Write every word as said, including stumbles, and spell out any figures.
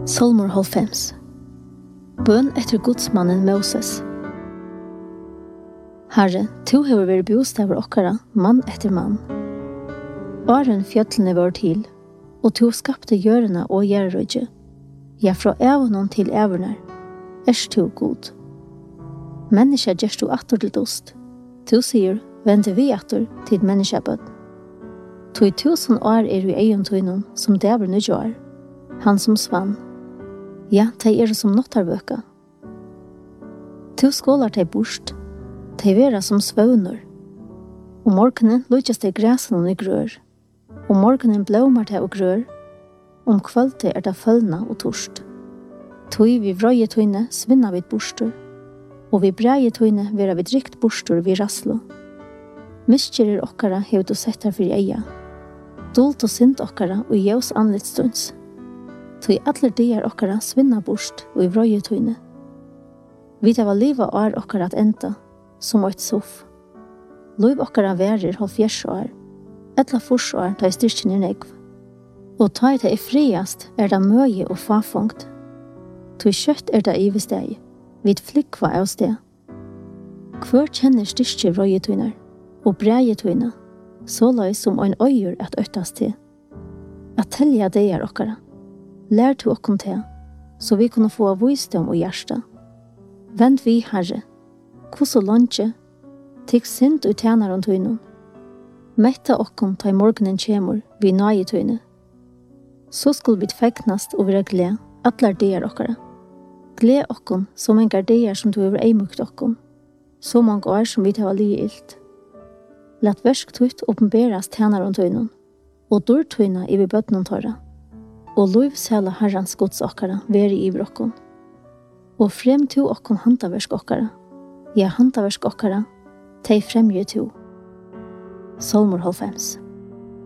Salmur hálvfems. Bøn etter godsmannen Moses. Herre, tu hever vært bostaver okkara, mann etter mann. Åren fjøtlene var til, og tu skapte gjørene og gjerrøyge. Ja, fra evonon til evonar, erst tu god. Menneska gjerst du atter til dost. Tu sier, vende vi atter til menneskabød. Tu i tusen år er vi egen tøynon, som dæver nødjar, han som svann. Ja, de er som nottarvøka. Tu skålar de bort, de vera som svøvner. Om morgenen lujast de græsen i grør. Om morgenen blåmar de og grør. Om kvölde er det følna og torst. Tui vi vrøye tøyne svinna vid bostur. Og vi breie tøyne vera vid rikt bostur vid raslo. Miskjerir okkara hev du sett her fyrir eia. Dult og sint okkara og jævs anlitstunds. Tui atler dier okkara svinna bort og i vrøye tøyne. Vi tava liva år okkara at enda, som eit soff. Liv okkara verir halvfjers år, etla fors år ta i styrkjen i negv. Og ta i det i friast er det møye og fafongt. Tui kjøtt er det ivesteg, vid flikva av sted. Hver kjenner styrkje vrøye tøyner, og breie tøyne, så lai som ein øyer at øytast til. At telja deir okkara. Lær til okkom til, så vi kunne få visdom og hjärsta. Vend vi, Herre, hvordan lunge, tikk sint ut tjener om tøynen. Metta okkom ta i morgenen kjemur, vi nøye tøyne. Så skulle vi fegnast og være gled, atler deir okkara. Gled okkom som en gardeir som du over eimukt okkom, så mange år som vi tar li ilt. Lat versk tøyt oppenberas tjener om tøynen, og dår tøyna i vi bøtnen torra. Og lov sæla herrans gods okkara veri i brokkon. Og frem to okkon hantaversk okkara. Ja, hantaversk okkara, tei fremje to. Salmur hálvfems.